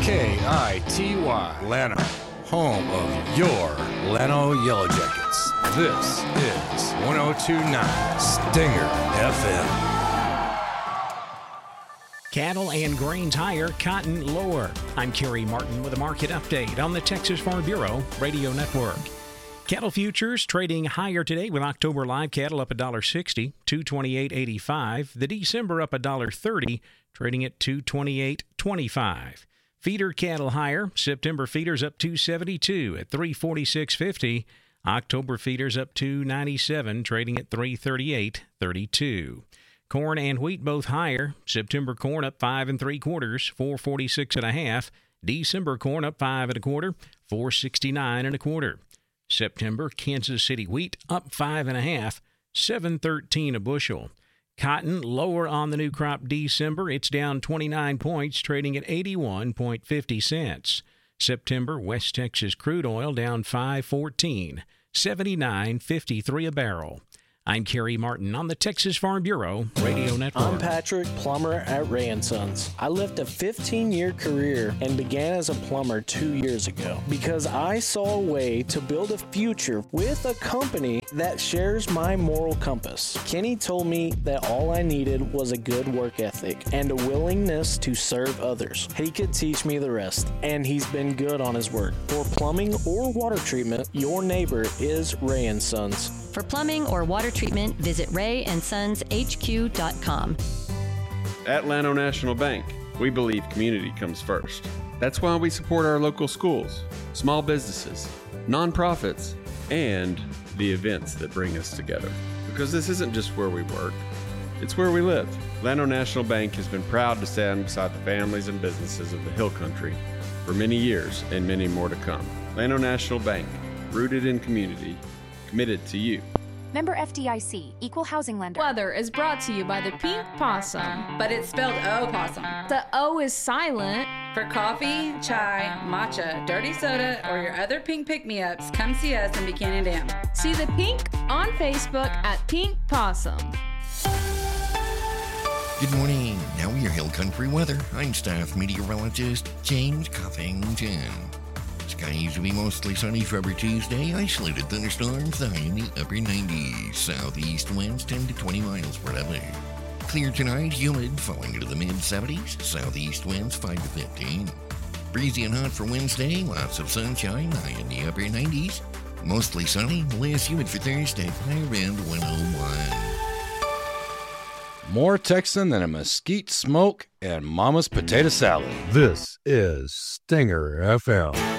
KITY, Llano, home of your Llano Yellow Jackets. This is 102.9 Stinger FM. Cattle and grains higher, cotton lower. I'm Kerry Martin with a market update on the Texas Farm Bureau Radio Network. Cattle futures trading higher today with October live cattle up $1.60, $228.85. The December up $1.30, trading at $228.25. Feeder cattle higher. September feeders up $272 at $346.50. October feeders up $297, trading at $338.32. Corn and wheat both higher. September corn up 5 3/4, $446.50. December corn up 5 1/4, $469 1/4. September Kansas City wheat up 5 1/2, $713 a bushel. Cotton lower on the new crop December. It's down 29 points, trading at 81.50 cents. September West Texas crude oil down 5.14, $79.53 a barrel. I'm Kerry Martin on the Texas Farm Bureau Radio Network. I'm Patrick, plumber at Ray & Sons. I lived a 15-year career and began as a plumber 2 years ago because I saw a way to build a future with a company that shares my moral compass. Kenny told me that all I needed was a good work ethic and a willingness to serve others. He could teach me the rest, and he's been good on his word. For plumbing or water treatment, your neighbor is Ray & Sons. For plumbing or water treatment, visit rayandsonshq.com. At Llano National Bank, we believe community comes first. That's why we support our local schools, small businesses, nonprofits, and the events that bring us together. Because this isn't just where we work, it's where we live. Llano National Bank has been proud to stand beside the families and businesses of the Hill Country for many years and many more to come. Llano National Bank, rooted in community, committed to you. Member FDIC, Equal Housing Lender. Weather is brought to you by the Pink Possum. But it's spelled O-Possum. The O is silent. For coffee, chai, matcha, dirty soda, or your other pink pick-me-ups, come see us in Buchanan Dam. See the pink on Facebook at Pink Possum. Good morning. Now your Hill Country weather. I'm staff meteorologist James Covington. Skies will be mostly sunny for every Tuesday. Isolated thunderstorms, high in the upper 90s. Southeast winds 10 to 20 miles per hour. Clear tonight, humid, falling into the mid-70s. Southeast winds 5 to 15. Breezy and hot for Wednesday. Lots of sunshine, high in the upper 90s. Mostly sunny, less humid for Thursday. High around 101. More Texan than a mesquite smoke and Mama's potato salad. This is Stinger FM.